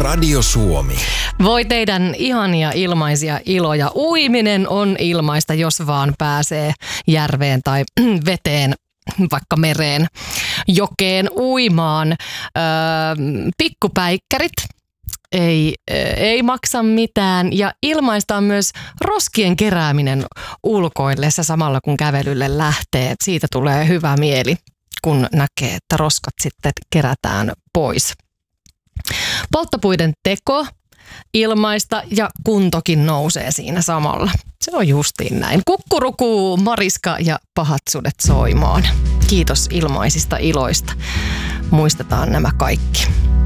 Radio Suomi. Voi teidän ihania ilmaisia iloja. Uiminen on ilmaista, jos vaan pääsee järveen tai veteen, vaikka mereen, jokeen uimaan. Pikkupäikkärit. Ei maksa mitään ja ilmaistaan myös roskien kerääminen ulkoillessa samalla kun kävelylle lähtee. Siitä tulee hyvä mieli, kun näkee, että roskat sitten kerätään pois. Polttopuiden teko ilmaista ja kuntokin nousee siinä samalla. Se on justiin näin. Kukkurukuu, mariska ja pahat sudet soimaan. Kiitos ilmaisista iloista. Muistetaan nämä kaikki.